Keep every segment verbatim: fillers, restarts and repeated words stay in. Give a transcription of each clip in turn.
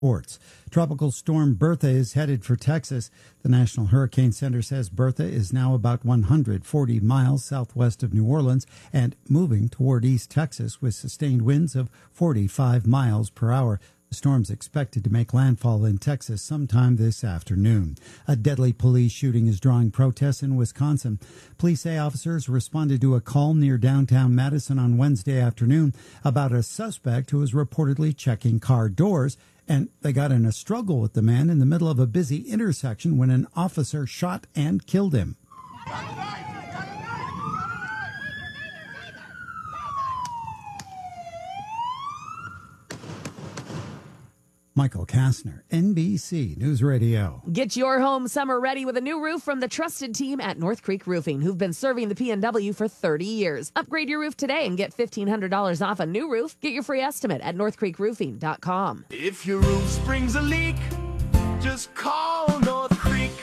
Sports. Tropical storm Bertha is headed for Texas. The National Hurricane Center says Bertha is now about one hundred forty miles southwest of New Orleans and moving toward East Texas with sustained winds of forty-five miles per hour. The storm's expected to make landfall in Texas sometime this afternoon. A deadly police shooting is drawing protests in Wisconsin. Police say officers responded to a call near downtown Madison on Wednesday afternoon about a suspect who was reportedly checking car doors, and they got in a struggle with the man in the middle of a busy intersection when an officer shot and killed him. Michael Kastner, N B C News Radio. Get your home summer ready with a new roof from the trusted team at North Creek Roofing, who've been serving the P N W for thirty years. Upgrade your roof today and get fifteen hundred dollars off a new roof. Get your free estimate at north creek roofing dot com. If your roof springs a leak, just call North Creek.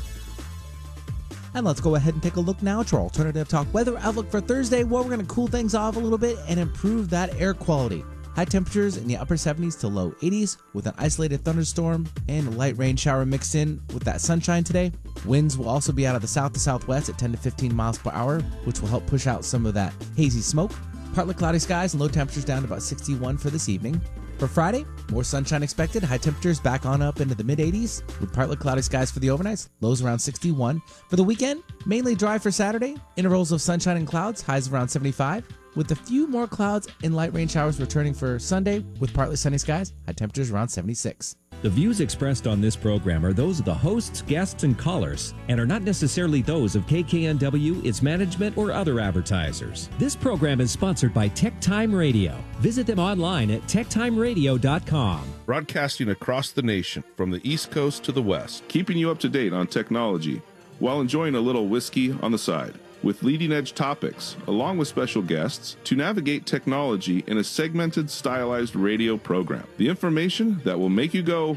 And let's go ahead and take a look now at our Alternative Talk weather outlook for Thursday, where we're going to cool things off a little bit and improve that air quality. High temperatures in the upper seventies to low eighties with an isolated thunderstorm and a light rain shower mixed in with that sunshine today. Winds will also be out of the south to southwest at ten to fifteen miles per hour, which will help push out some of that hazy smoke. Partly cloudy skies and low temperatures down to about sixty-one for this evening. For Friday, more sunshine expected. High temperatures back on up into the mid eighties with partly cloudy skies for the overnights. Lows around sixty-one. For the weekend, mainly dry for Saturday. Intervals of sunshine and clouds. Highs around seventy-five. With a few more clouds and light rain showers returning for Sunday with partly sunny skies. High temperatures around seventy-six. The views expressed on this program are those of the hosts, guests, and callers, and are not necessarily those of K K N W, its management, or other advertisers. This program is sponsored by Tech Time Radio. Visit them online at tech time radio dot com. Broadcasting across the nation from the East Coast to the West, keeping you up to date on technology while enjoying a little whiskey on the side. With leading-edge topics, along with special guests, to navigate technology in a segmented, stylized radio program. The information that will make you go,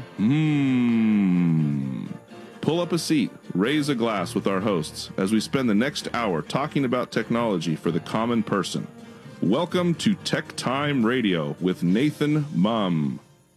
hmm. Pull up a seat, raise a glass with our hosts as we spend the next hour talking about technology for the common person. Welcome to Tech Time Radio with Nathan Mumm.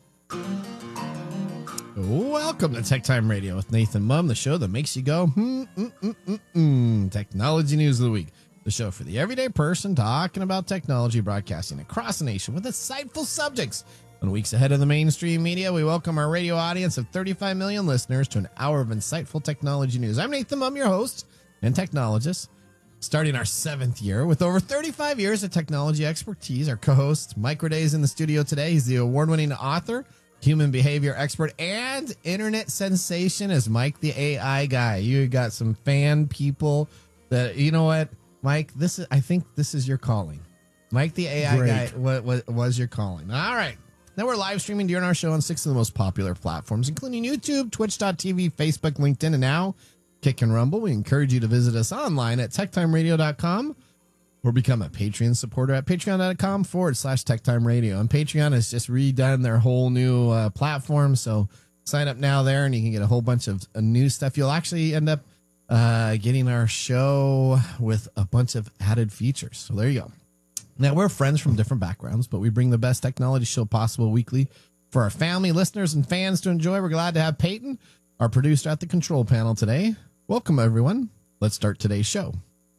Welcome to Tech Time Radio with Nathan Mumm, the show that makes you go, hmm, mm, mm, mm, mm. Technology News of the Week. The show for the everyday person talking about technology, broadcasting across the nation with insightful subjects. On weeks ahead of the mainstream media, we welcome our radio audience of thirty-five million listeners to an hour of insightful technology news. I'm Nathan Mumm, your host and technologist, starting our seventh year with over thirty-five years of technology expertise. Our co-host, Mike Roday, is in the studio today. He's the award-winning author, human behavior expert, and internet sensation is Mike the A I guy. You got some fan people that, you know what, Mike, this is, I think this is your calling. Mike the A I Great. guy what, what was your calling. All right. Now we're live streaming during our show on six of the most popular platforms, including YouTube, twitch dot t v, Facebook, LinkedIn, and now Kick and Rumble. We encourage you to visit us online at tech time radio dot com. Or become a Patreon supporter at patreon.com forward slash Tech Time Radio. And Patreon has just redone their whole new uh, platform. So sign up now there and you can get a whole bunch of uh, new stuff. You'll actually end up uh, getting our show with a bunch of added features. So there you go. Now, we're friends from different backgrounds, but we bring the best technology show possible weekly for our family, listeners, and fans to enjoy. We're glad to have Peyton, our producer, at the control panel today. Welcome, everyone. Let's start today's show.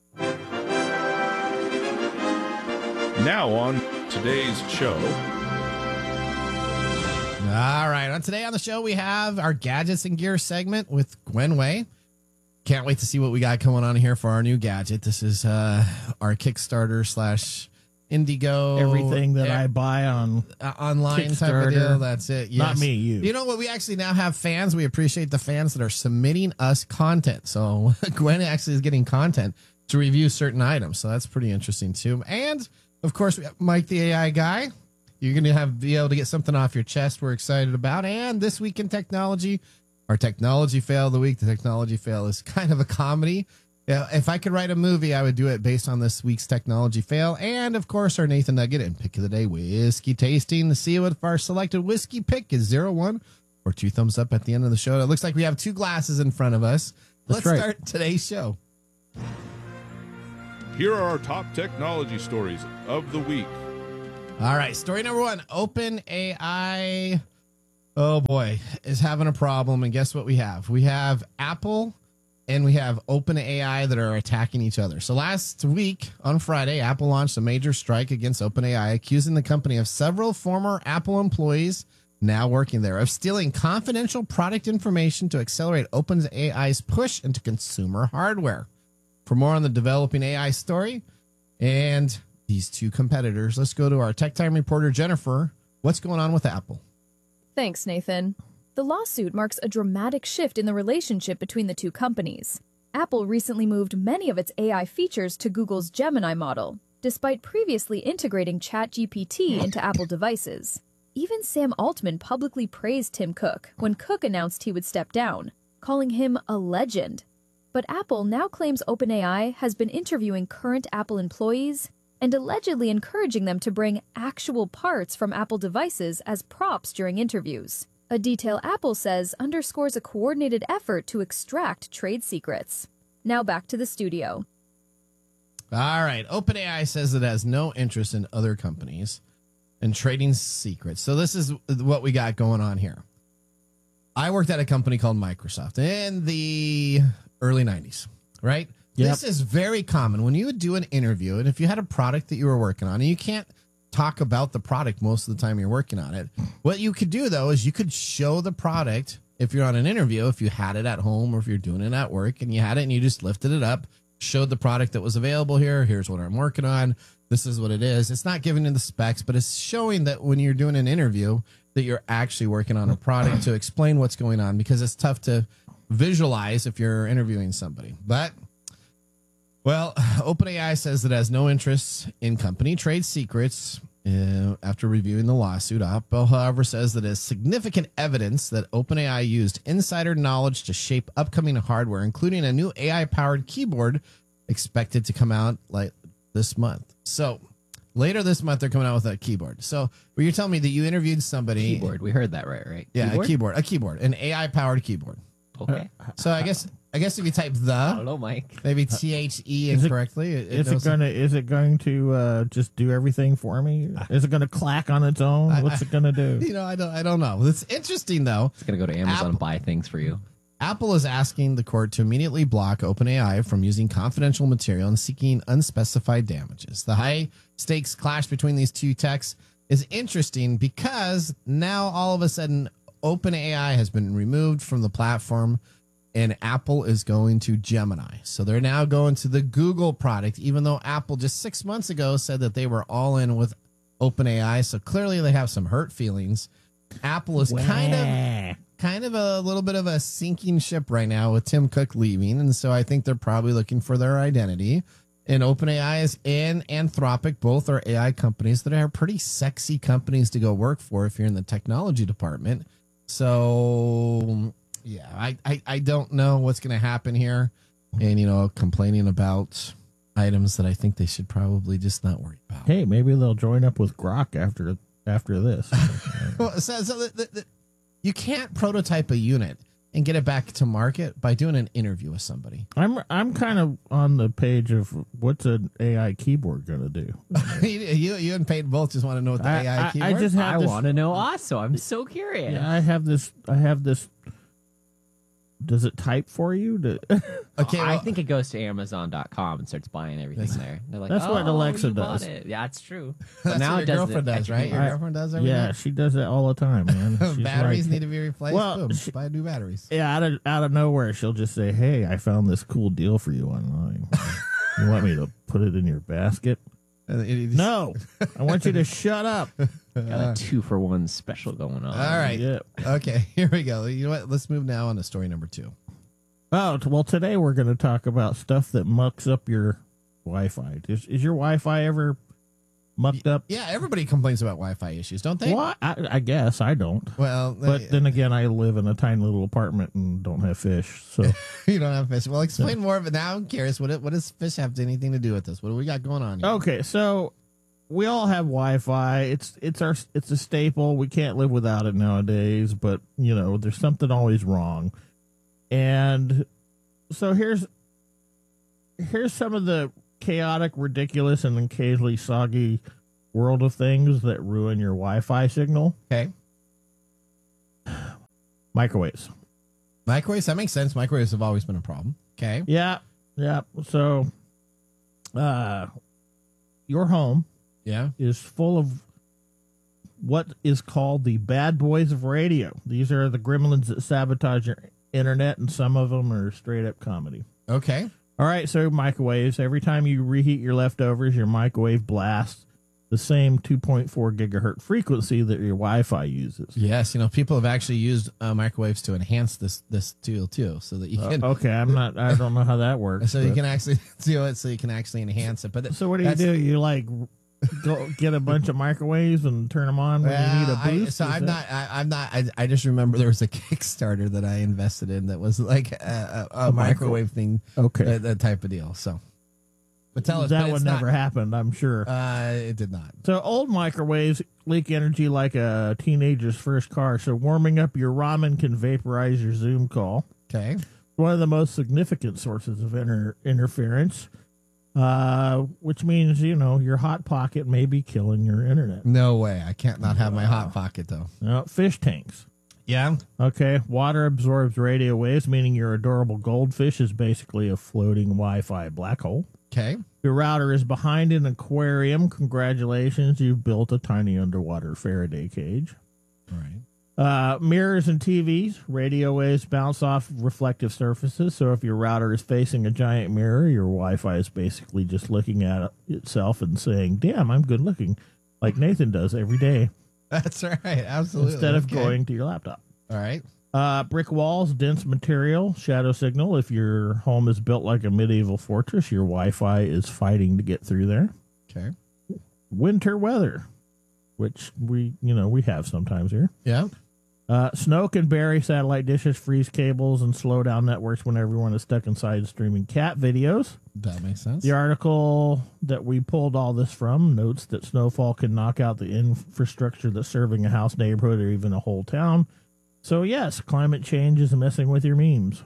Now on today's show. All right. On today on the show, we have our Gadgets and Gear segment with Gwen Way. Can't wait to see what we got going on here for our new gadget. This is uh, our Kickstarter slash Indigo. Everything that I buy on uh, online type of Kickstarter. deal. That's it. Yes. Not me, you. You know what? We actually now have fans. We appreciate the fans that are submitting us content. So Gwen actually is getting content to review certain items. So that's pretty interesting too. And of course, we have Mike the A I guy. You're going to have be able to get something off your chest we're excited about. And this week in technology, our technology fail of the week. The technology fail is kind of a comedy. Yeah, if I could write a movie, I would do it based on this week's technology fail. And of course, our Nathan Nugget and pick of the day, whiskey tasting. To see what if our selected whiskey pick is zero, one, or two thumbs up at the end of the show. It looks like we have two glasses in front of us. That's Let's right. start today's show. Here are our top technology stories of the week. All right, story number one, OpenAI oh boy, is having a problem. And guess what we have? We have Apple and we have OpenAI that are attacking each other. So last week on Friday, Apple launched a major strike against OpenAI, accusing the company of several former Apple employees now working there of stealing confidential product information to accelerate OpenAI's push into consumer hardware. For more on the developing A I story and these two competitors, let's go to our Tech Time reporter, Jennifer. What's going on with Apple? Thanks, Nathan. The lawsuit marks a dramatic shift in the relationship between the two companies. Apple recently moved many of its A I features to Google's Gemini model, despite previously integrating ChatGPT into Apple devices. Even Sam Altman publicly praised Tim Cook when Cook announced he would step down, calling him a legend. But Apple now claims OpenAI has been interviewing current Apple employees and allegedly encouraging them to bring actual parts from Apple devices as props during interviews. A detail Apple says underscores a coordinated effort to extract trade secrets. Now back to the studio. All right. OpenAI says it has no interest in other companies and trading secrets. So this is what we got going on here. I worked at a company called Microsoft in the early nineties, right? Yep. This is very common when you would do an interview, and if you had a product that you were working on, and you can't talk about the product most of the time you're working on it. What you could do, though, is you could show the product if you're on an interview, if you had it at home or if you're doing it at work and you had it and you just lifted it up, showed the product that was available here. Here's what I'm working on. This is what it is. It's not giving you the specs, but it's showing that when you're doing an interview that you're actually working on a product to explain what's going on, because it's tough to visualize if you're interviewing somebody. But well, OpenAI says it has no interest in company trade secrets uh, after reviewing the lawsuit. Apple, however, says that it has significant evidence that OpenAI used insider knowledge to shape upcoming hardware, including a new A I-powered keyboard expected to come out like this month. So later this month, they're coming out with a keyboard. So were you telling me that you interviewed somebody? Keyboard. We heard that right, right? Yeah, keyboard? a keyboard, a keyboard, an A I-powered keyboard. Okay. So I guess I guess if you type the, I don't know, Mike. Maybe T H E Is it- incorrectly. it- it Is it knows- gonna is it going to uh, just do everything for me? Is it gonna clack on its own? I- What's I- it gonna do? You know, I don't I don't know. It's interesting though. It's going to go to Amazon Apple- and buy things for you. Apple is asking the court to immediately block OpenAI from using confidential material and seeking unspecified damages. The high stakes clash between these two techs is interesting because now all of a sudden OpenAI has been removed from the platform and Apple is going to Gemini. So they're now going to the Google product, even though Apple just six months ago said that they were all in with OpenAI. So clearly they have some hurt feelings. Apple is kind of kind of a little bit of a sinking ship right now with Tim Cook leaving. And so I think they're probably looking for their identity. And OpenAI is and Anthropic, both are A I companies that are pretty sexy companies to go work for if you're in the technology department. So yeah, I, I, I don't know what's going to happen here. And, you know, complaining about items that I think they should probably just not worry about. Hey, maybe they'll join up with Grok after after this. Well, so, so the, the, the, you can't prototype a unit and get it back to market by doing an interview with somebody. I'm I'm kind of on the page of what's an A I keyboard gonna do. you, you you and Peyton both just want to know what the I- A I I- keyboard. I just have I this- want to know also. I'm so curious. Yeah, I have this. I have this. Does it type for you? Do- Okay, I well- think it goes to Amazon dot com and starts buying everything there. They're like, That's oh, what Alexa you bought does. it. Yeah, it's true. That's But now what it your does girlfriend the does, extra right? Your keyboard. girlfriend does everything. yeah, she does that all the time, man. She's batteries like- need to be replaced. Well, Boom, she- buy new batteries. Yeah, out of out of nowhere, she'll just say, "Hey, I found this cool deal for you online. You want me to put it in your basket?" And it- it just- No, I want you to shut up. Got a two for one special going on. All right. Yeah. Okay, here we go. You know what? Let's move now on to story number two. Oh, t- well, today we're going to talk about stuff that mucks up your Wi-Fi. Is, is your Wi-Fi ever mucked up? Yeah, everybody complains about Wi-Fi issues, don't they? What? I, I guess I don't. Well, But they- then again, I live in a tiny little apartment and don't have fish. So you don't have fish. Well, explain more. But now I'm curious. What it- what does fish have to anything to do with this? What do we got going on here? okay, so we all have Wi-Fi. It's it's our it's a staple. We can't live without it nowadays. But you know, there's something always wrong. And so here's here's some of the chaotic, ridiculous, and occasionally soggy world of things that ruin your Wi-Fi signal. Okay. Microwaves. Microwaves, that makes sense. Microwaves have always been a problem. Okay. Yeah, yeah. So, uh, your home Yeah. is full of what is called the bad boys of radio. These are the gremlins that sabotage your internet, and some of them are straight up comedy. Okay. All right, so microwaves. Every time you reheat your leftovers, your microwave blasts the same two point four gigahertz frequency that your Wi-Fi uses. Yes, you know, people have actually used uh, microwaves to enhance this this tool too, so that you Uh, can. okay, I'm not. I don't know how that works. So you but- can actually do it. So you can actually enhance it. But th- So what do you that's- do? You like go get a bunch of microwaves and turn them on when you need a Yeah, I- boost? so Is I'm that- not. I, I'm not. I, I just remember there was a Kickstarter that I invested in that was like a, a, a, A microwave thing. Okay. that, that type of deal. So, but tell us that but would it's never not- happened, I'm sure. Uh, it did not. So old microwaves leak energy like a teenager's first car. So warming up your ramen can vaporize your Zoom call. Okay. One of the most significant sources of inter- interference, uh, which means, you know, your hot pocket may be killing your internet. No way. I can't not have my hot pocket though. Now, fish tanks. Yeah. Okay. Water absorbs radio waves, meaning your adorable goldfish is basically a floating Wi-Fi black hole. Okay. Your router is behind an aquarium. Congratulations, you've built a tiny underwater Faraday cage. All right. Uh, mirrors and T Vs, radio waves bounce off reflective surfaces. So if your router is facing a giant mirror, your Wi-Fi is basically just looking at itself and saying, damn, I'm good looking, like Nathan does every day, That's right. Absolutely. instead of Okay. going to your laptop. All right. Uh, brick walls, dense material, shadow signal. If your home is built like a medieval fortress, your Wi-Fi is fighting to get through there. Okay. Winter weather, which we, you know, we have sometimes here. Yeah. Uh, snow can bury satellite dishes, freeze cables, and slow down networks when everyone is stuck inside streaming cat videos. That makes sense. The article that we pulled all this from notes that snowfall can knock out the infrastructure that's serving a house, neighborhood, or even a whole town. So, yes, climate change is messing with your memes.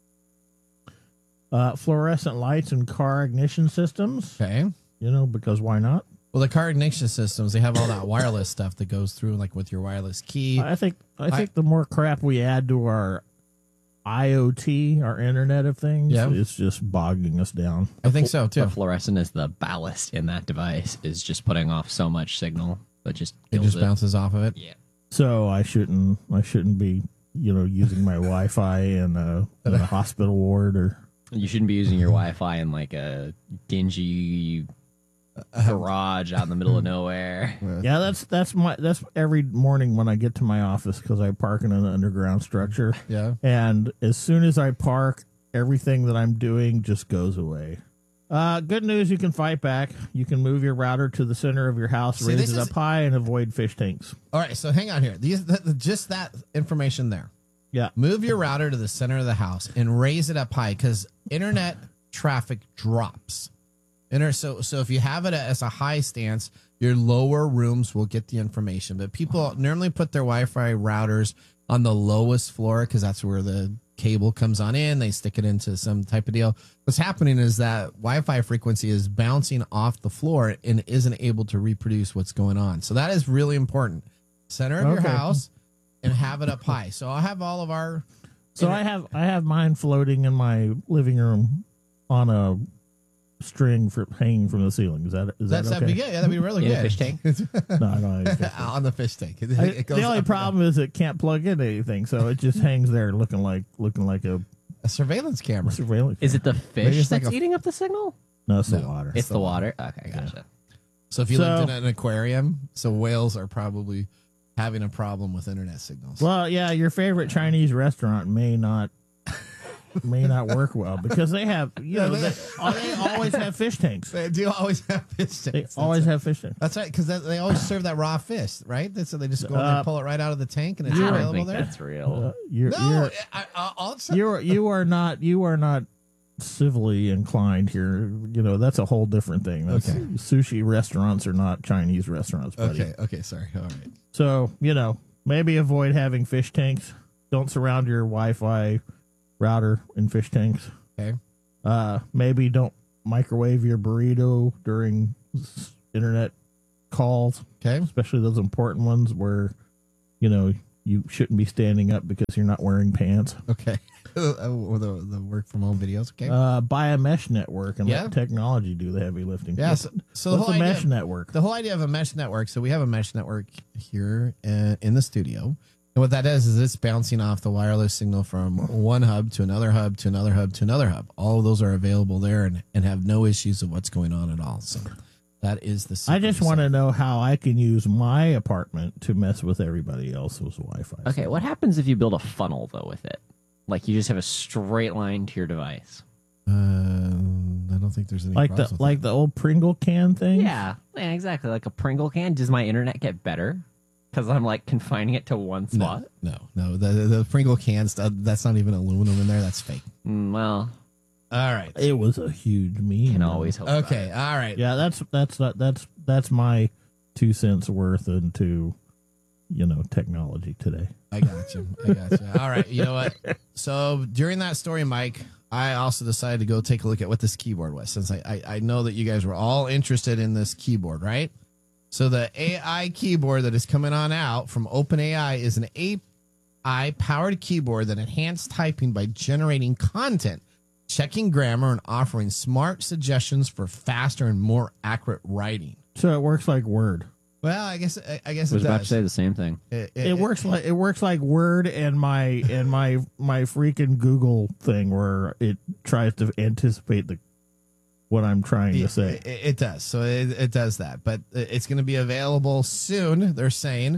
Uh, fluorescent lights and car ignition systems. Okay. You know, because why not? Well, the car ignition systems, they have all that wireless stuff that goes through, like with your wireless key. I think I I- think the more crap we add to our IoT, our Internet of Things, Yeah. it's just bogging us down. I think so too. The fluorescent is the ballast in that device is just putting off so much signal that just It kills just bounces off of it. Yeah. So I shouldn't I shouldn't be, you know, using my Wi-Fi in a, in a hospital ward or. You shouldn't be using your Wi-Fi in like a dingy garage out in the middle of nowhere. Yeah, that's that's my that's every morning when I get to my office because I park in an underground structure. Yeah. And as soon as I park, everything that I'm doing just goes away. Uh, good news, you can fight back. You can move your router to the center of your house, See, raise this it is- up high, and avoid fish tanks. All right. So hang on here. These th- th- just that information there. Yeah. Move your router to the center of the house and raise it up high because internet traffic drops. Inter- so, so if you have it as a high stance, your lower rooms will get the information. But people normally put their Wi-Fi routers on the lowest floor because that's where the cable comes on in. They stick it into some type of deal. What's happening is that Wi-Fi frequency is bouncing off the floor and isn't able to reproduce what's going on. So that is really important. Center of your Okay. house and have it up high. So I'll have all of our. So I have I have mine floating in my living room on a string for hanging from the ceiling. Is that is That's that that'd okay? be good. Yeah, that'd be really In a good. fish tank? No, I don't. Have a- On the fish tank. It, I- it goes the only up and problem is it can't plug into anything, so it just hangs there looking like looking like a down. A surveillance camera. surveillance. Is it the Maybe fish it's like that's a- eating up the signal? No, it's the No. water. It's the water. Okay, gotcha. So if you So- lived in an aquarium, so whales are probably having a problem with internet signals. Well, yeah, your favorite Chinese restaurant may not may not work well because they have you know they, they always have fish tanks. They do always have fish They tanks. always have fish tanks. That's right, because they always serve that raw fish, right? So they just go and Uh, they pull it right out of the tank and it's I don't available think there. that's real. Uh, you're, No, you're, I, I, I'll you're you are not you are not civilly inclined here. You know that's a whole different thing. That's, Okay. Sushi restaurants are not Chinese restaurants, buddy. Okay, okay, sorry. All right. So you know maybe avoid having fish tanks. Don't surround your Wi-Fi router in fish tanks. Okay. Uh, maybe don't microwave your burrito during s- internet calls, Okay. especially those important ones where, you know, you shouldn't be standing up because you're not wearing pants. Okay. Or the, the work from home videos. Okay. Uh, buy a mesh network and Yeah. let technology do the heavy lifting. Yeah. So, so the What's whole a idea mesh of- network? The whole idea of a mesh network. So we have a mesh network here uh, in the studio. And what that does is it's bouncing off the wireless signal from one hub to another hub to another hub to another hub. All of those are available there and, and have no issues of what's going on at all. So that is the I just want to know how I can use my apartment to mess with everybody else's Wi-Fi. Okay, what happens if you build a funnel though with it? Like you just have a straight line to your device. Uh, I don't think there's any Like the problems with like the old Pringle can thing. Yeah, yeah, exactly. Like a Pringle can. Does my internet get better because I'm like confining it to one spot? No, no, no. The, the Pringle cans, uh, that's not even aluminum in there. That's fake. Mm, well, all right. It was a huge meme. Can always hope. Okay, all right. Yeah, that's that's not, that's that's my two cents worth into, you know, technology today. I got you. I got you. All right. You know what? So during that story, Mike, I also decided to go take a look at what this keyboard was, since I, I, I know that you guys were all interested in this keyboard, right? So the A I keyboard that is coming on out from OpenAI is an A I-powered keyboard that enhances typing by generating content, checking grammar, and offering smart suggestions for faster and more accurate writing. So it works like Word. Well, I guess I, I guess I was it about to does. say the same thing. It, It, works like it works like Word and my and my my freaking Google thing where it tries to anticipate the what I'm trying to say. It, it does. So it, it does that, but it's going to be available soon. They're saying.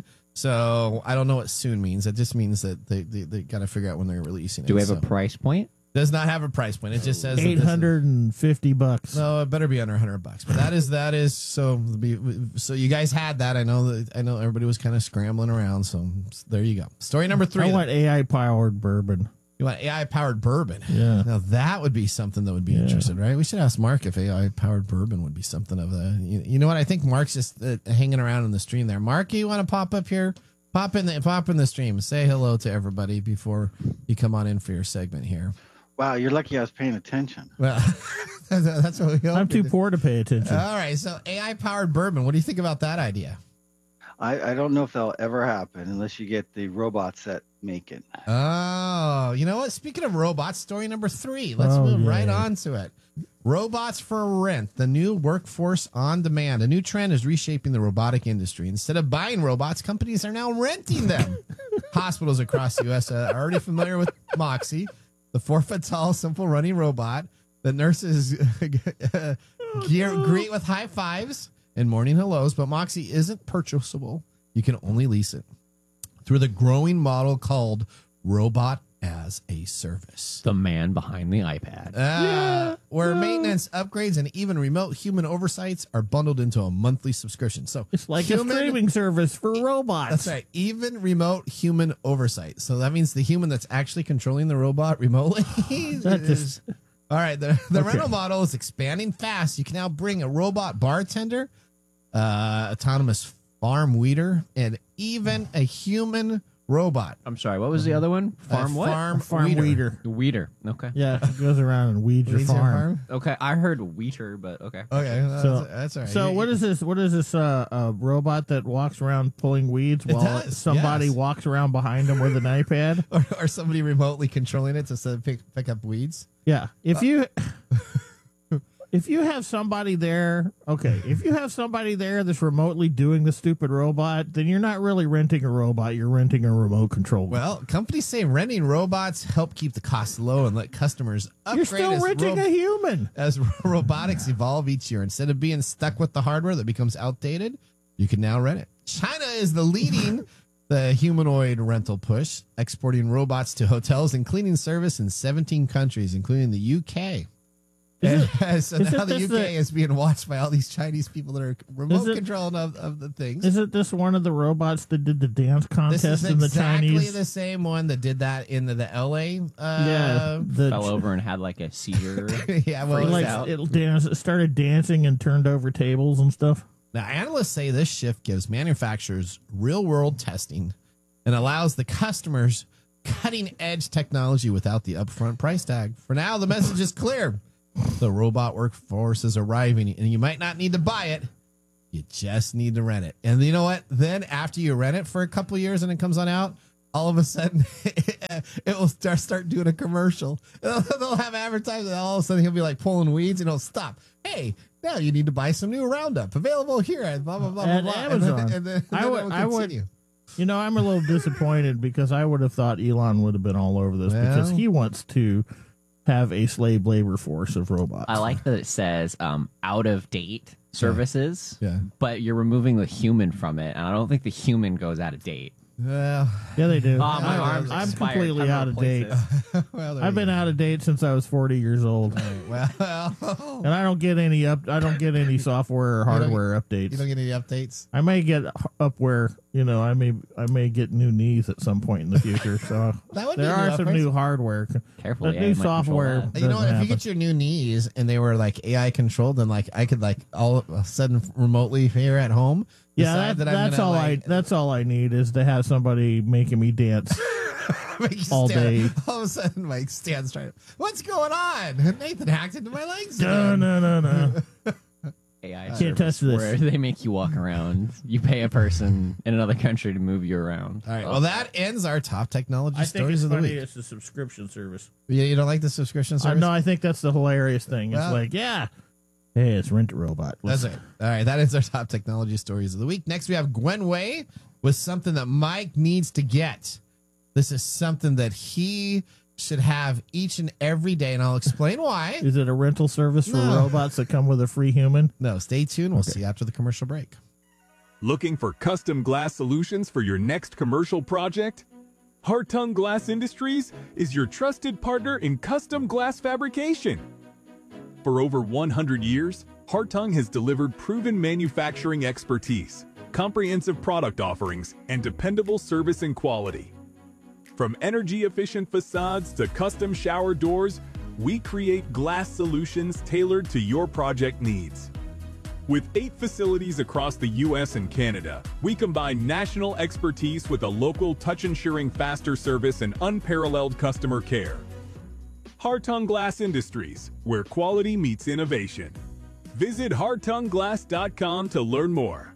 So I don't know what soon means. It just means that they they, they got to figure out when they're releasing it. Do we have so. a price point? Does not have a price point. It just says that this Eight is- hundred and fifty bucks. No, it better be under a hundred bucks. But that is that is so. Be, so you guys had that. I know that I know everybody was kind of scrambling around. So there you go. Story number three. I want A I powered bourbon. You want A I powered bourbon? Yeah. Now that would be something that would be Yeah. interesting, right? We should ask Mark if A I powered bourbon would be something of a. You, you know what? I think Mark's just uh, hanging around in the stream there. Mark, you want to pop up here? Pop in the pop in the stream. Say hello to everybody before you come on in for your segment here. Wow, you're lucky I was paying attention. Well, that's what we. I'm too poor to pay attention. All right, so A I powered bourbon. What do you think about that idea? I, I don't know if that'll ever happen unless you get the robots that make it. Oh, you know what? Speaking of robots, story number three. Let's Oh, move yeah. right on to it. Robots for rent, the new workforce on demand. A new trend is reshaping the robotic industry. Instead of buying robots, companies are now renting them. Hospitals across the U S are already familiar with Moxie, the four foot tall, simple running robot that nurses gear, greet with high fives and morning hellos. But Moxie isn't purchasable. You can only lease it through the growing model called Robot as a Service. The man behind the iPad. Uh, where maintenance, upgrades, and even remote human oversights are bundled into a monthly subscription. So It's like human- a streaming service for robots. That's right. Even remote human oversight. So that means the human that's actually controlling the robot remotely. That is- just- all right. The, the Okay. rental model is expanding fast. You can now bring a robot bartender, uh, autonomous farm weeder, and even a human robot. I'm sorry. What was the other one? Farm Uh, what? Farm, Farm weeder. weeder. The weeder. Okay. Yeah, it goes around and weeds your Weeds your farm. Okay. I heard wheater, but okay. Okay, that's, So- that's all right. So You- what is this? What is this? Uh, a robot that walks around pulling weeds It while does, somebody yes. walks around behind him with an iPad? or, or somebody remotely controlling it to sort of pick, pick up weeds. Yeah. If you if you have somebody there, okay, if you have somebody there that's remotely doing the stupid robot, then you're not really renting a robot. You're renting a remote control. Well, companies say renting robots help keep the costs low and let customers upgrade you're still as, renting ro- a human. as robotics evolve each year. Instead of being stuck with the hardware that becomes outdated, you can now rent it. China is the leading the humanoid rental push, exporting robots to hotels and cleaning service in seventeen countries, including the U K. Is And so is now it the this U K the- is being watched by all these Chinese people that are remote it- controlling of, of the things. Isn't this one of the robots that did the dance This contest is in the exactly Chinese? the same one that did that in the, the L A. Uh, yeah, the Fell over and had like a seizure. yeah, well, Freaked like out. it dance, it started dancing and turned over tables and stuff. Now, analysts say this shift gives manufacturers real world testing and allows the customers cutting edge technology without the upfront price tag. For now, the message is clear. The robot workforce is arriving, and you might not need to buy it. You just need to rent it. And you know what? Then after you rent it for a couple of years and it comes on out, all of a sudden it will start start doing a commercial. They'll have advertising. All of a sudden he'll be like pulling weeds, and he'll stop. Hey, now you need to buy some new Roundup available here at blah blah blah At blah. Amazon. And then, and then, and I then would, it will I would, continue. you know, I'm a little disappointed because I would have thought Elon would have been all over this because Well. he wants to have a slave labor force of robots. I like that it says um, out of date services, Yeah. but you're removing the human from it, and I don't think the human goes out of date. Well, Yeah, they do. Oh, my I'm, arm's I'm expired. completely I'm gonna out of replace date. it. well there I've you been go. out of date since I was forty years old, Well, and I don't get any up. I don't get any software or don't- hardware updates. you don't get any updates. I may get up where you know I may I may get new knees at some point in the future. So That would be there new are some upgrades. new hardware. Careful, The yeah, new you might control software. that. You know what? doesn't If you happen. get your new knees and they were like A I controlled, then like I could like all of a sudden remotely here at home. Yeah, decide that, that I'm that's gonna, all like, I. That's all I need is to have somebody making me dance. make you all stand- day. All of a sudden, Mike stands trying. What's going on? Nathan hacked into my legs. No, again. no, no, no. A I Can't service touch this. where they make you walk around. You pay a person in another country to move you around. All right. Well, that ends our top technology I think stories it's of the funny. week. It's a subscription service. Yeah, you don't like the subscription I service? no, I think that's the hilarious thing. It's Well- like, yeah, hey, it's Rent a Robot. That's Let's- it. All right. That is our top technology stories of the week. Next, we have Gwen Way with something that Mike needs to get. This is something that he should have each and every day, and I'll explain why. Is it a rental service for No. robots that come with a free human? No, stay tuned. We'll see you after the commercial break. Looking for custom glass solutions for your next commercial project? Hartung Glass Industries is your trusted partner in custom glass fabrication. For over one hundred years, Hartung has delivered proven manufacturing expertise, comprehensive product offerings, and dependable service and quality. From energy-efficient facades to custom shower doors, we create glass solutions tailored to your project needs. With eight facilities across the U S and Canada, we combine national expertise with a local touch-ensuring faster service and unparalleled customer care. Hartung Glass Industries, where quality meets innovation. Visit hartung glass dot com to learn more.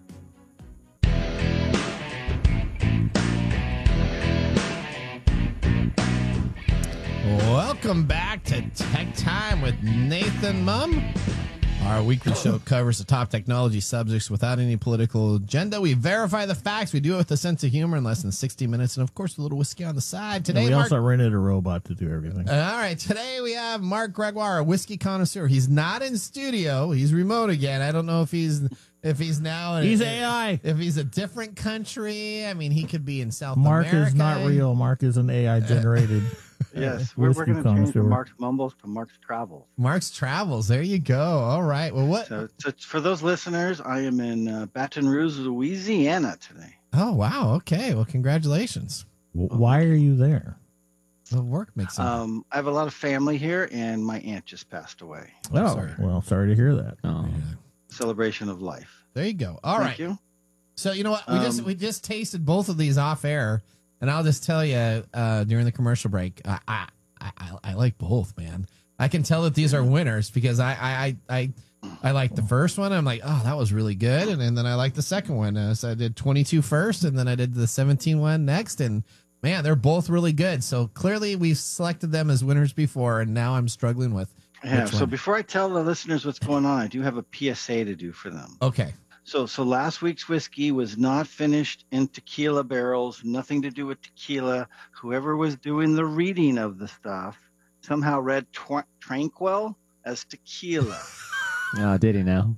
Welcome back to Tech Time with Nathan Mum. Our weekly show covers the top technology subjects without any political agenda. We verify the facts. We do it with a sense of humor in less than sixty minutes. And, of course, a little whiskey on the side. Today, And we Mark, also rented a robot to do everything. all right, today we have Mark Gregoire, a whiskey connoisseur. He's not in studio. He's remote again. I don't know if he's if he's now in, He's A I. If he's a different country. I mean, he could be in South Mark America. is not real. Mark is an A I generated. Yes, we're, we're whiskey going to change connoisseur. from Mark's Mumbles to Mark's Travels. Mark's Travels. There you go. All right. Well, what? So, so for those listeners, I am in uh, Baton Rouge, Louisiana today. Oh, wow. Okay. Well, congratulations. W- Why are you there? The work makes sense. Um, I have a lot of family here, and my aunt just passed away. Oh, sorry. well, sorry to hear that. Oh. Celebration of life. There you go. All right. Thank you. So you know what? We just Um, we just tasted both of these off air, and I'll just tell you uh, during the commercial break, I, I I I like both, man. I can tell that these are winners because I I I I, I like the first one. I'm like, oh, that was really good, and, and then I like the second one. Uh, so I did twenty-two first, and then I did the seventeen one next, and man, they're both really good. So clearly, we've selected them as winners before, and now I'm struggling with Yeah. which So one. before I tell the listeners what's going on, I do have a P S A to do for them. Okay. So, so last week's whiskey was not finished in tequila barrels, nothing to do with tequila. Whoever was doing the reading of the stuff somehow read tw- Tranquil as tequila. Oh, did he now?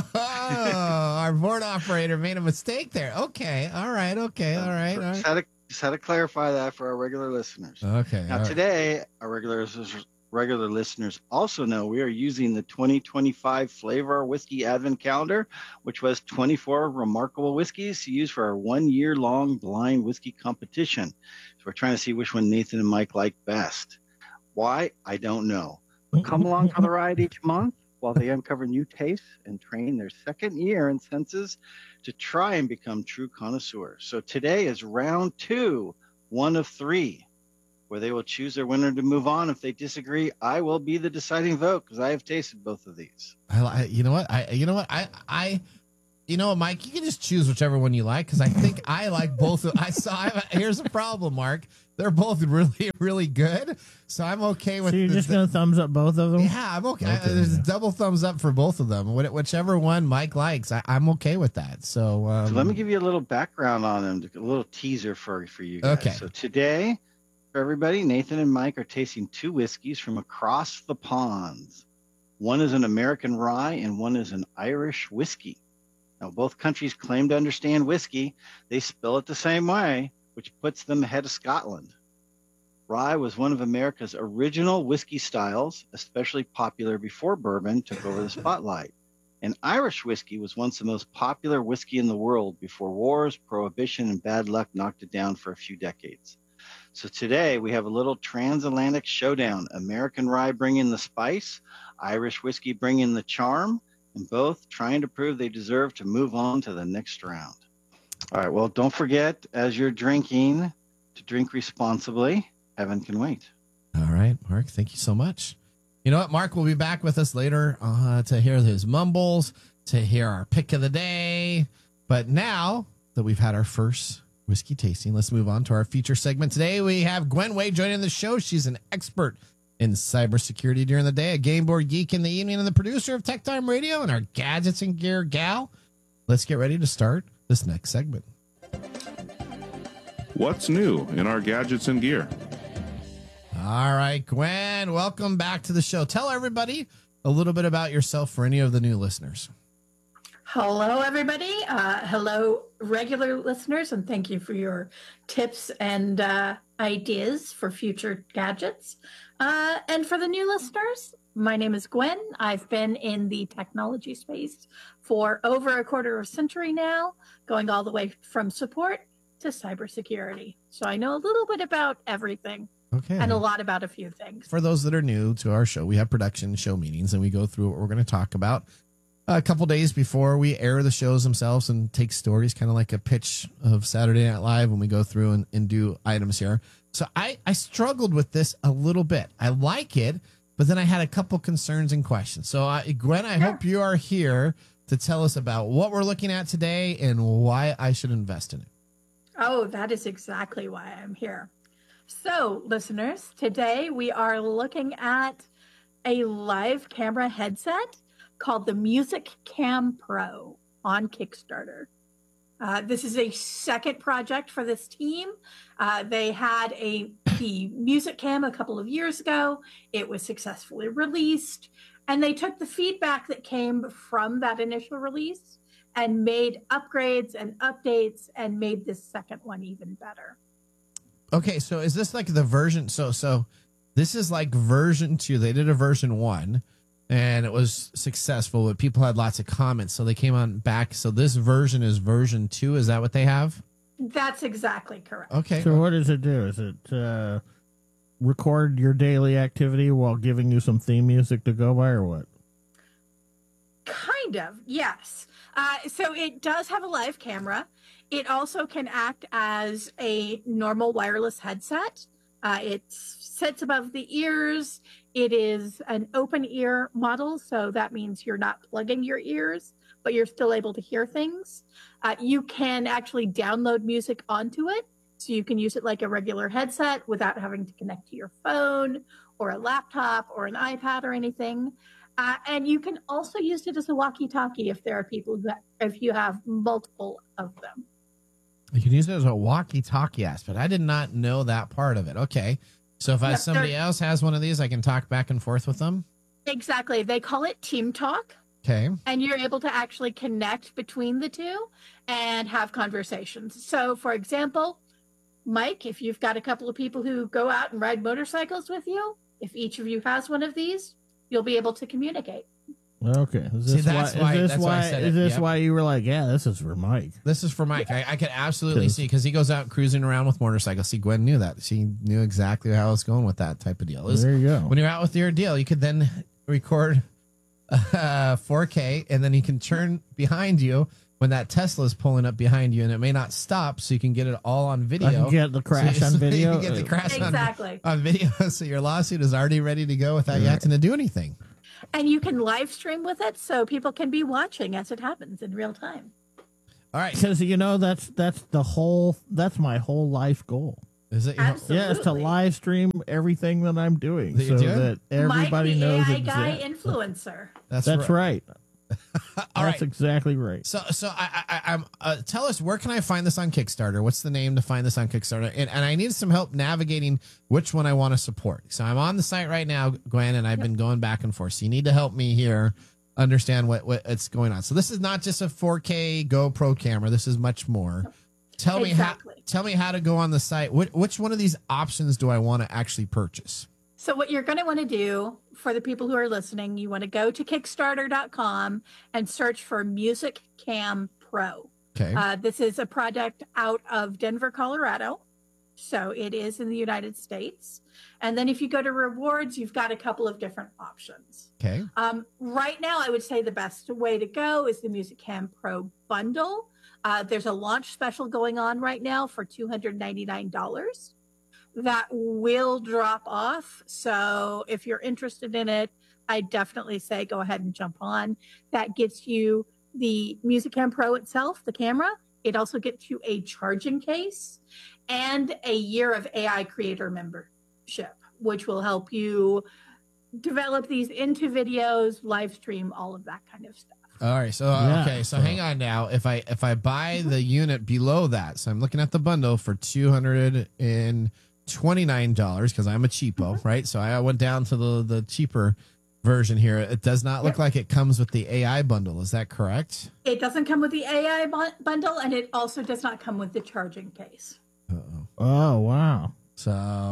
Oh, our board operator made a mistake there. Okay. All right. Okay. All right. All Just right. had to, just had to clarify that for our regular listeners. Okay. Now, all right. today, our regular regular listeners also know we are using the twenty twenty-five Flavor Whiskey Advent Calendar, which was twenty-four remarkable whiskeys to use for our one-year-long blind whiskey competition. So we're trying to see which one Nathan and Mike like best. Why? I don't know. But come along for the ride each month while they uncover new tastes and train their second year in senses to try and become true connoisseurs. So today is round two, one of three, where they will choose their winner to move on. If they disagree, I will be the deciding vote because I have tasted both of these. I, I, you know what? I, you know what? I, I, you know, Mike, you can just choose whichever one you like because I think I like both. Of, I saw. I, here's the problem, Mark. They're both really, really good. So I'm okay with. So you're the, just gonna thumbs up both of them? Yeah, I'm okay. okay I, there's a double thumbs up for both of them. Wh- Whichever one Mike likes, I, I'm okay with that. So, um, so let me give you a little background on them, a little teaser for for you guys. Okay. So today, for everybody, Nathan and Mike are tasting two whiskeys from across the ponds. One is an American rye and one is an Irish whiskey. Now, both countries claim to understand whiskey. They spell it the same way, which puts them ahead of Scotland. Rye was one of America's original whiskey styles, especially popular before bourbon took over the spotlight. And Irish whiskey was once the most popular whiskey in the world before wars, prohibition, and bad luck knocked it down for a few decades. So today we have a little transatlantic showdown. American rye bringing the spice, Irish whiskey bringing the charm, and both trying to prove they deserve to move on to the next round. All right, well, don't forget, as you're drinking, to drink responsibly. Heaven can wait. All right, Mark, thank you so much. You know what? Mark will be back with us later uh, to hear his mumbles, to hear our pick of the day. But now that we've had our first whiskey tasting, let's move on to our feature segment. Today, we have Gwen Wade joining the show. She's an expert in cybersecurity during the day, a game board geek in the evening, and the producer of Tech Time Radio and our gadgets and gear gal. Let's get ready to start this next segment. What's new in our gadgets and gear? All right, Gwen, welcome back to the show. Tell everybody a little bit about yourself for any of the new listeners. Hello, everybody. Uh, hello, regular listeners, and thank you for your tips and uh, ideas for future gadgets. Uh, and for the new listeners, my name is Gwen. I've been in the technology space for over a quarter of a century now, going all the way from support to cybersecurity. So I know a little bit about everything. Okay. And a lot about a few things. For those that are new to our show, we have production show meetings and we go through what we're going to talk about a couple days before we air the shows themselves and take stories, kind of like a pitch of Saturday Night Live when we go through and, and do items here. So I, I struggled with this a little bit. I like it, but then I had a couple concerns and questions. So I, Gwen, I hope you are here to tell us about what we're looking at today and why I should invest in it. Oh, that is exactly why I'm here. So, listeners, today we are looking at a live camera headset called the Music Cam Pro on Kickstarter. Uh, this is a second project for this team. Uh, they had a the Music Cam a couple of years ago. It was successfully released, and they took the feedback that came from that initial release and made upgrades and updates and made this second one even better. Okay, so is this like the version? So, so this is like version two. They did a version one, and it was successful, but people had lots of comments, so they came on back. So this version is version two. Is that what they have? That's exactly correct. Okay. So what does it do? Is it uh, record your daily activity while giving you some theme music to go by, or what? Kind of, yes. Uh, so it does have a live camera. It also can act as a normal wireless headset. Uh, it sits above the ears. It is an open ear model, so that means you're not plugging your ears, but you're still able to hear things. Uh, you can actually download music onto it, so you can use it like a regular headset without having to connect to your phone or a laptop or an iPad or anything. Uh, and you can also use it as a walkie-talkie if there are people who, ha- if you have multiple of them. You can use it as a walkie-talkie aspect. I did not know that part of it. Okay. So if I, Yep, somebody they're- else has one of these, I can talk back and forth with them? Exactly. They call it Team Talk. Okay. And you're able to actually connect between the two and have conversations. So, for example, Mike, if you've got a couple of people who go out and ride motorcycles with you, if each of you has one of these, you'll be able to communicate. Okay. Is See, this that's why, why- is this that's why I why, said is it. this Yep. why you were like, yeah, this is for Mike? This is for Mike. I, I could absolutely Because- see because he goes out cruising around with motorcycles. See, Gwen knew that. She knew exactly how I was going with that type of deal. It was- There you go. When you're out with your deal, you could then record uh, four K, and then you can turn behind you when that Tesla is pulling up behind you, and it may not stop, so you can get it all on video. I can get the crash So- on so video. You can get the crash on- Exactly. on, video, so your lawsuit is already ready to go without you Right. having to do anything. And you can live stream with it so people can be watching as it happens in real time. All right. Because, you know, that's that's the whole, that's my whole life goal. Is it? Absolutely. Yeah, it's to live stream everything that I'm doing That you're so doing? that everybody Mike, the knows A I exactly. guy influencer. That's, That's right. All That's right. exactly right. So, so I, I, I'm. Uh, tell us, where can I find this on Kickstarter? What's the name to find this on Kickstarter? And, and I need some help navigating which one I want to support. So I'm on the site right now, Gwen, and I've been going back and forth. So you need to help me here understand what what's going on. So this is not just a four K GoPro camera. This is much more. Tell Exactly. me how. Tell me how to go on the site. Which, which one of these options do I want to actually purchase? So what you're going to want to do for the people who are listening, you want to go to kickstarter dot com and search for Music Cam Pro. Okay. Uh, this is a project out of Denver, Colorado. So it is in the United States. And then if you go to rewards, you've got a couple of different options. Okay. Um, right now, I would say the best way to go is the Music Cam Pro bundle. Uh, there's a launch special going on right now for two hundred ninety-nine dollars. That will drop off. So if you're interested in it, I definitely say go ahead and jump on. That gets you the Music Cam Pro itself, the camera. It also gets you a charging case and a year of A I creator membership, which will help you develop these into videos, live stream, all of that kind of stuff. All right. So uh, Yeah, okay. So, so- hang on now. If I if I buy the unit below that, so I'm looking at the bundle for two hundred and twenty nine dollars because I'm a cheapo, right? So I went down to the the cheaper version here. It does not look Yep. like it comes with the A I bundle. Is that correct? It doesn't come with the A I bu- bundle, and it also does not come with the charging case. Uh-oh. Oh, wow. So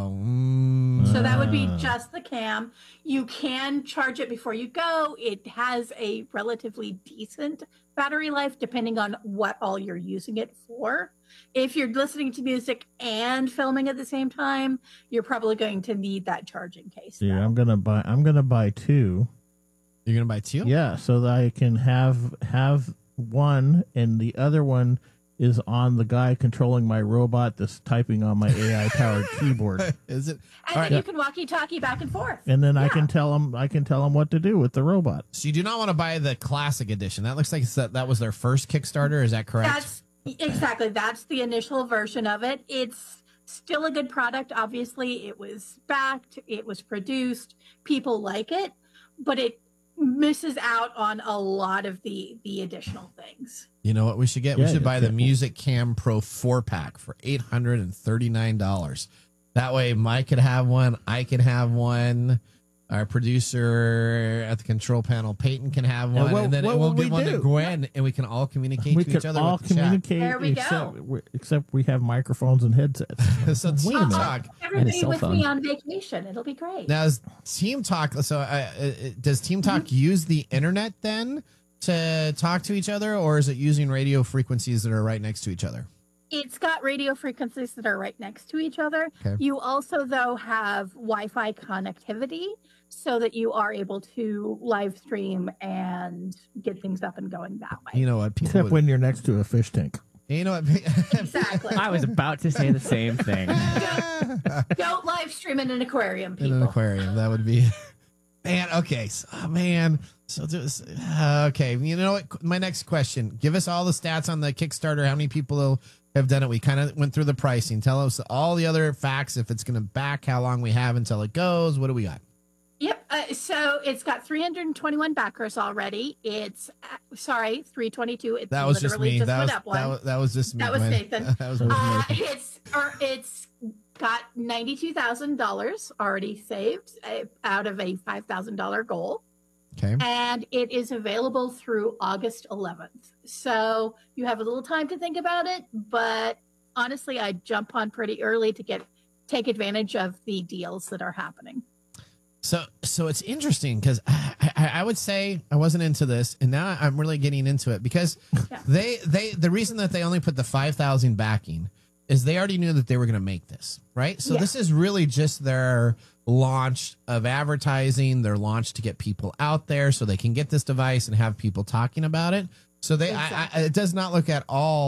mm, So that would be Ah. just the cam. You can charge it before you go. It has a relatively decent battery life depending on what all you're using it for. If you're listening to music and filming at the same time, you're probably going to need that charging case. Yeah, I'm gonna buy. I'm gonna buy two. you're gonna buy two? Yeah, so that I can have have one, and the other one is on the guy controlling my robot that's typing on my A I powered keyboard, Is it? And All then right. you can walkie-talkie back and forth. and then I Yeah. can tell him. I can tell him what to do with the robot. So you do not want to buy the classic edition. That looks like it's that, that was their first Kickstarter. Is that correct? That's exactly that's the initial version of it. It's still a good product. Obviously, it was backed, it was produced, people like it, but it misses out on a lot of the the additional things. You know what we should get? Yeah, we should yeah, buy the yeah. Music Cam Pro four pack for eight hundred and thirty nine dollars. That way, Mike could have one. I can have one. Our producer at the control panel, Peyton, can have one, what- and then what we'll will give we one to do? Gwen, and we can all communicate We to could each other. all with the chat. communicate, There we except go. we, except we have microphones and headsets. So Wait a Team minute. Talk. Everybody cell with phone. me on vacation. It'll be great. Now, is Team Talk? So, uh, uh, does Team Talk Mm-hmm. use the internet then to talk to each other, or is it using radio frequencies that are right next to each other? It's got radio frequencies that are right next to each other. Okay. You also, though, have Wi-Fi connectivity so that you are able to live stream and get things up and going that way. You know what? People Except would- when you're next to a fish tank. you know what? Exactly. I was about to say the same thing. Don't live stream in an aquarium, in an people. aquarium. That would be, man. Okay, so, oh, man. So this, uh, okay. You know what? My next question: give us all the stats on the Kickstarter. How many people have done it? We kind of went through the pricing. Tell us all the other facts. If it's going to back, how long we have until it goes. What do we got? Yep. Uh, so it's got three hundred twenty-one backers already. It's uh, sorry, three twenty-two. It That was just literally me. just that went was, up one. that was that was just me. That was Gwen. Nathan. that was Uh, it's or it's got ninety-two thousand dollars already saved uh, out of a five thousand dollar goal, okay. and it is available through August eleventh. So you have a little time to think about it, but honestly, I jump on pretty early to get take advantage of the deals that are happening. So, so it's interesting because I, I, I would say I wasn't into this, and now I'm really getting into it because Yeah. they, they, the reason that they only put the five thousand backing is they already knew that they were going to make this, right? So Yeah. this is really just their launch of advertising, their launch to get people out there so they can get this device and have people talking about it. So they, I, I, it does not look at all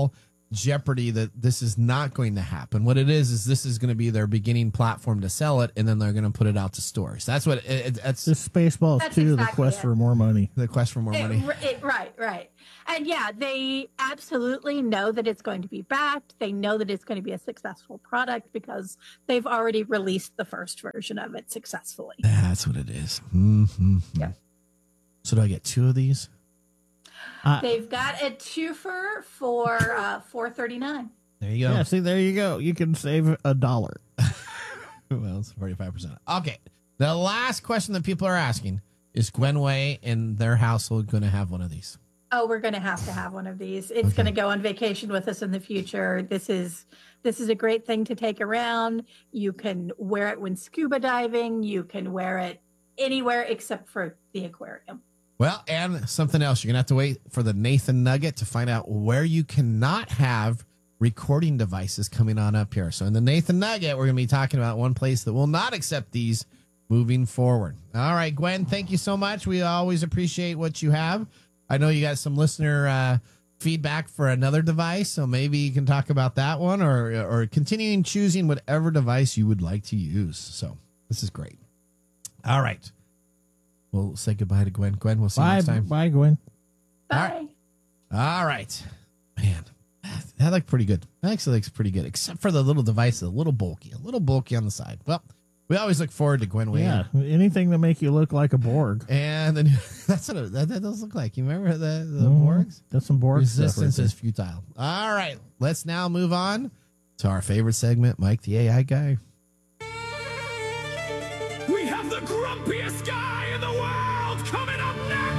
jeopardy that this is not going to happen. What it is is this is going to be their beginning platform to sell it, and then they're going to put it out to stores. That's what it, it, that's. This Spaceballs That's two, exactly the quest it. for more money. The quest for more It- money. it- right, right. And yeah, they absolutely know that it's going to be backed. They know that it's going to be a successful product because they've already released the first version of it successfully. That's what it is. Mm-hmm. Yeah. So do I get two of these? Uh, They've got a twofer for uh, four thirty-nine. There you go. yeah, see, there you go. You can save a dollar. Well, it's forty-five percent. Okay. The last question that people are asking is Gwenway and their household going to have one of these? Oh, we're going to have to have one of these. It's going to go on vacation with us in the future. This is this is a great thing to take around. You can wear it when scuba diving. You can wear it anywhere except for the aquarium. Well, and something else. You're going to have to wait for the Nathan Nugget to find out where you cannot have recording devices coming on up here. So in the Nathan Nugget, we're going to be talking about one place that will not accept these moving forward. All right, Gwen, thank you so much. We always appreciate what you have. I know you got some listener uh, feedback for another device, so maybe you can talk about that one or or continuing choosing whatever device you would like to use. So this is great. All right. We'll say goodbye to Gwen. Gwen, we'll see you Bye, next time. bye, Gwen. Bye. All right. Man, that looked pretty good. That actually looks pretty good, except for the little device, a little bulky, a little bulky on the side. Well, we always look forward to Gwen Wayne. Yeah, anything to make you look like a Borg. And then that's what it, that, that does look like. You remember the, the Mhm. Borgs? That's some Borg stuff right Resistance there. is futile. All right. Let's now move on to our favorite segment, Mike the A I guy. We have the grumpiest guy!